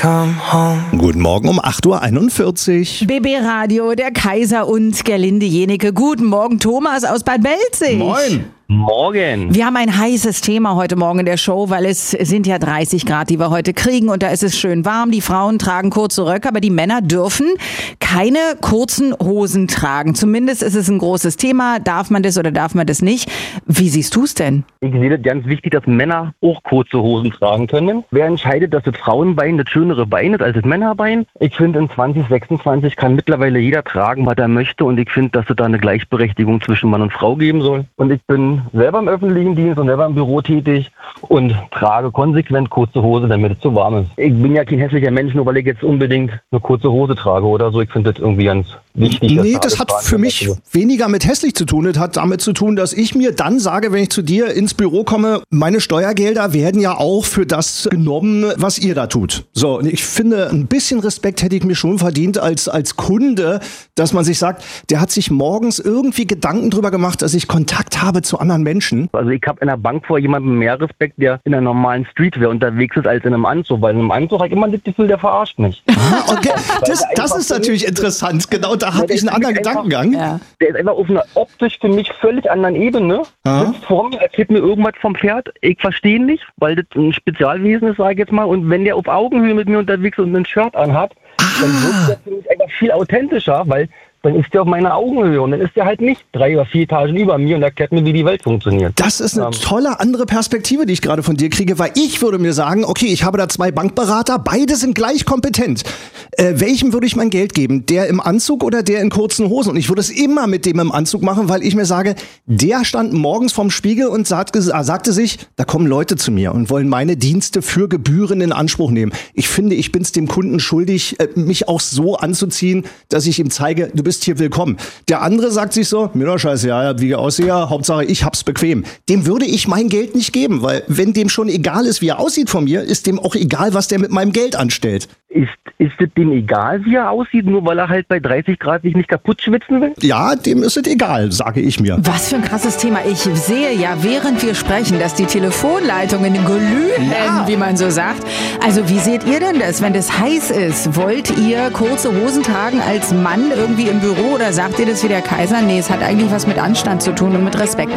Guten Morgen um 8.41 Uhr. BB Radio, der Kaiser und Gerlinde Jenike. Guten Morgen, Thomas aus Bad Belzig. Moin. Morgen. Wir haben ein heißes Thema heute Morgen in der Show, weil es sind ja 30 Grad, die wir heute kriegen und da ist es schön warm. Die Frauen tragen kurze Röcke, aber die Männer dürfen keine kurzen Hosen tragen. Zumindest ist es ein großes Thema. Darf man das oder darf man das nicht? Wie siehst du es denn? Ich sehe das ganz wichtig, dass Männer auch kurze Hosen tragen können. Wer entscheidet, dass das Frauenbein das schönere Bein ist als das Männerbein? Ich finde, in 2026 kann mittlerweile jeder tragen, was er möchte und ich finde, dass es da eine Gleichberechtigung zwischen Mann und Frau geben soll. Und ich bin selber im öffentlichen Dienst und selber im Büro tätig und trage konsequent kurze Hose, damit es zu warm ist. Ich bin ja kein hässlicher Mensch, nur weil ich jetzt unbedingt eine kurze Hose trage oder so. Ich finde das irgendwie ganz wichtig. Nee, das hat für mich weniger mit hässlich zu tun. Das hat damit zu tun, dass ich mir dann sage, wenn ich zu dir ins Büro komme, meine Steuergelder werden ja auch für das genommen, was ihr da tut. So, und ich finde, ein bisschen Respekt hätte ich mir schon verdient als Kunde, dass man sich sagt, der hat sich morgens irgendwie Gedanken drüber gemacht, dass ich Kontakt habe zu anderen Menschen. Also ich habe in der Bank vor jemandem mehr Respekt, der in einer normalen Streetwear unterwegs ist, als in einem Anzug. Weil in einem Anzug habe ich immer das Gefühl, der verarscht mich. Ah, okay. Das ist natürlich interessant. Genau, da habe ich einen anderen Gedankengang. Ja. Der ist einfach auf einer optisch für mich völlig anderen Ebene. Sitzt vor mir, erzählt mir irgendwas vom Pferd. Ich verstehe ihn nicht, weil das ein Spezialwesen ist, sage ich jetzt mal. Und wenn der auf Augenhöhe mit mir unterwegs ist und ein Shirt anhat, dann wird der für mich einfach viel authentischer, weil dann ist der auf meiner Augenhöhe und dann ist der halt nicht 3 oder 4 Etagen über mir und erklärt mir, wie die Welt funktioniert. Das ist eine tolle andere Perspektive, die ich gerade von dir kriege, weil ich würde mir sagen, okay, ich habe da 2 Bankberater, beide sind gleich kompetent. Welchem würde ich mein Geld geben? Der im Anzug oder der in kurzen Hosen? Und ich würde es immer mit dem im Anzug machen, weil ich mir sage, der stand morgens vorm Spiegel und sagte sich, da kommen Leute zu mir und wollen meine Dienste für Gebühren in Anspruch nehmen. Ich finde, ich bin es dem Kunden schuldig, mich auch so anzuziehen, dass ich ihm zeige, du bist hier willkommen. Der andere sagt sich so, mir doch scheiße, ja, wie ich aussehe, Hauptsache ich hab's bequem. Dem würde ich mein Geld nicht geben, weil wenn dem schon egal ist, wie er aussieht von mir, ist dem auch egal, was der mit meinem Geld anstellt. Ist es dem egal, wie er aussieht, nur weil er halt bei 30 Grad sich nicht kaputt schwitzen will? Ja, dem ist es egal, sage ich mir. Was für ein krasses Thema. Ich sehe ja, während wir sprechen, dass die Telefonleitungen glühen, wie man so sagt. Also wie seht ihr denn das, wenn das heiß ist? Wollt ihr kurze Hosen tragen als Mann irgendwie im Büro oder sagt ihr das wie der Kaiser? Nee, es hat eigentlich was mit Anstand zu tun und mit Respekt.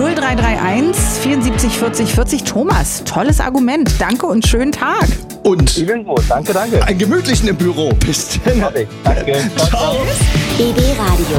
0331 74 40 40. Thomas, tolles Argument. Danke und schönen Tag. Und Ebenso, danke. einen gemütlichen im Büro. Bis dann. Danke. Ciao. BB Radio.